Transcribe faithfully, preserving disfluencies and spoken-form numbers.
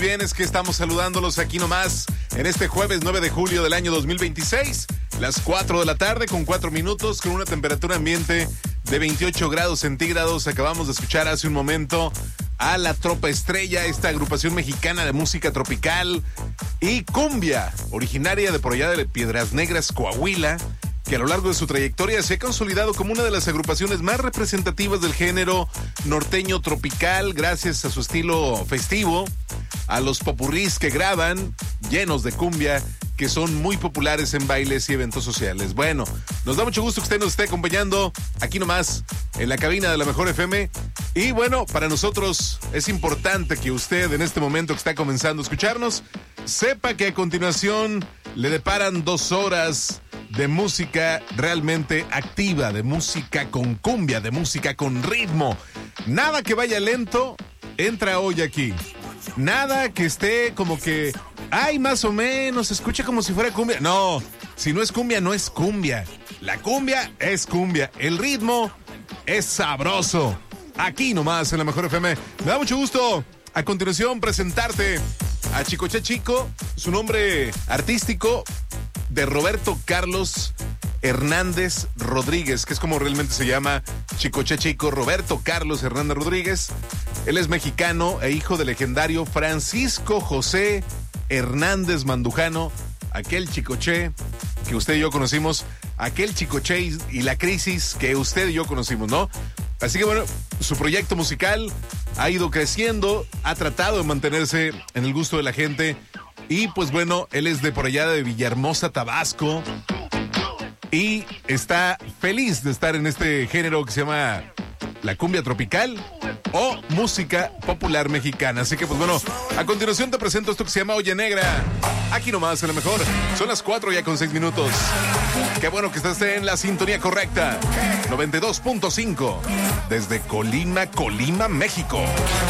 Bien, es que estamos saludándolos aquí nomás en este jueves nueve de julio del año dos mil veintiséis, las cuatro de la tarde con cuatro minutos, con una temperatura ambiente de veintiocho grados centígrados. Acabamos de escuchar hace un momento a La Tropa Estrella, esta agrupación mexicana de música tropical y cumbia, originaria de por allá de Piedras Negras, Coahuila, que a lo largo de su trayectoria se ha consolidado como una de las agrupaciones más representativas del género norteño tropical, gracias a su estilo festivo, a los popurrís que graban, llenos de cumbia, que son muy populares en bailes y eventos sociales. Bueno, nos da mucho gusto que usted nos esté acompañando aquí nomás en la cabina de la Mejor F M. Y bueno, para nosotros es importante que usted en este momento que está comenzando a escucharnos, sepa que a continuación le deparan dos horas de música realmente activa, de música con cumbia, de música con ritmo. Nada que vaya lento, entra hoy aquí. Nada que esté como que, ay, más o menos, se escucha como si fuera cumbia. No, si no es cumbia, no es cumbia. La cumbia es cumbia. El ritmo es sabroso. Aquí nomás en la Mejor F M. Me da mucho gusto a continuación presentarte a Chicoche Chico, su nombre artístico de Roberto Carlos Hernández Rodríguez, que es como realmente se llama Chicoche Chico, Roberto Carlos Hernández Rodríguez. Él es mexicano e hijo del legendario Francisco José Hernández Mandujano, aquel Chicoche que usted y yo conocimos, aquel Chicoche y, y la crisis que usted y yo conocimos, ¿no? Así que bueno, su proyecto musical ha ido creciendo, ha tratado de mantenerse en el gusto de la gente y pues bueno, él es de por allá de Villahermosa, Tabasco, y está feliz de estar en este género que se llama la cumbia tropical o música popular mexicana. Así que pues bueno, a continuación te presento esto que se llama Oye Negra. Aquí nomás, en lo mejor. Son las cuatro ya con seis minutos. Qué bueno que estás en la sintonía correcta. noventa y dos punto cinco desde Colima, Colima, México.